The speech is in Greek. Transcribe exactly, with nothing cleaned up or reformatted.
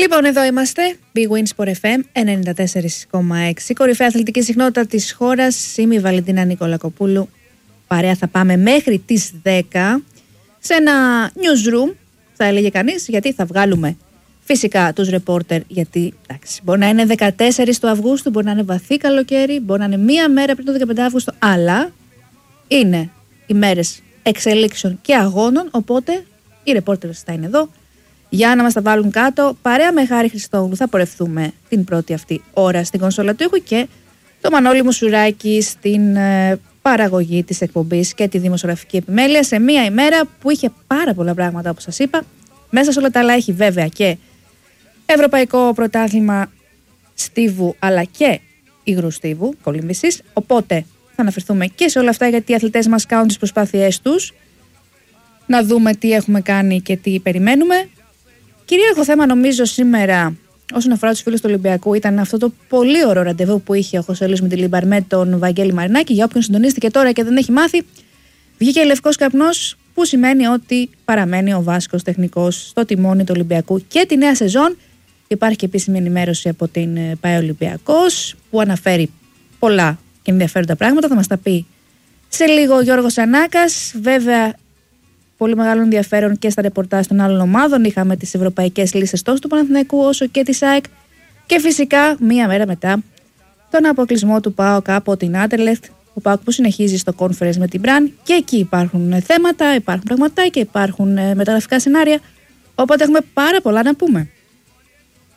Λοιπόν, εδώ είμαστε. Big Win Sport εφ εμ ενενήντα τέσσερα κόμμα έξι. Κορυφαία αθλητική συχνότητα της χώρας. Είμαι η Βαλεντίνα Νικολακοπούλου. Παρέα θα πάμε μέχρι τις δέκα σε ένα newsroom, θα έλεγε κανείς, γιατί θα βγάλουμε φυσικά τους ρεπόρτερ. Γιατί εντάξει, μπορεί να είναι δεκατέσσερις του Αυγούστου, μπορεί να είναι βαθύ καλοκαίρι, μπορεί να είναι μία μέρα πριν το δεκαπέντε Αυγούστου, αλλά είναι οι μέρες εξελίξεων και αγώνων. Οπότε οι ρεπόρτερ θα είναι εδώ για να μας τα βάλουν κάτω. Παρέα με Χάρη Χριστόγλου θα πορευτούμε την πρώτη αυτή ώρα στην κονσόλα του ήχου και το Μανώλη Μουσουράκη στην ε, παραγωγή της εκπομπής και τη δημοσιογραφική επιμέλεια σε μία ημέρα που είχε πάρα πολλά πράγματα, όπως σας είπα. Μέσα σε όλα τα άλλα έχει βέβαια και Ευρωπαϊκό Πρωτάθλημα Στίβου αλλά και υγρού στίβου, κολύμβησης. Οπότε θα αναφερθούμε και σε όλα αυτά, γιατί οι αθλητές μας κάνουν τις προσπάθειές τους να δούμε τι έχουμε κάνει και τι περιμένουμε. Κυρίαρχο θέμα νομίζω σήμερα όσον αφορά τους φίλους του Ολυμπιακού ήταν αυτό το πολύ ωραίο ραντεβού που είχε ο Χωσέ Λουίς Μεντιλίμπαρ με τον Βαγγέλη Μαρινάκη. Για όποιον συντονίστηκε τώρα και δεν έχει μάθει, βγήκε λευκός καπνός, που σημαίνει ότι παραμένει ο Βάσκος τεχνικός στο τιμόνι του Ολυμπιακού και τη νέα σεζόν. Υπάρχει και επίσημη ενημέρωση από την ΠΑΕ Ολυμπιακός που αναφέρει πολλά και ενδιαφέροντα πράγματα. Θα μας τα πει σε λίγο ο Γιώργος Ανάκας. Βέβαια, πολύ μεγάλο ενδιαφέρον και στα ρεπορτάζ των άλλων ομάδων. Είχαμε τις ευρωπαϊκές λίστες τόσο του Παναθηναϊκού όσο και της ΑΕΚ. Και φυσικά, μία μέρα μετά, τον αποκλεισμό του ΠΑΟΚ από την Άντερλεχτ. Ο ΠΑΟΚ που συνεχίζει στο conference με την Μπραν. Και εκεί υπάρχουν θέματα, υπάρχουν πραγματάκια, υπάρχουν μεταγραφικά σενάρια. Οπότε έχουμε πάρα πολλά να πούμε.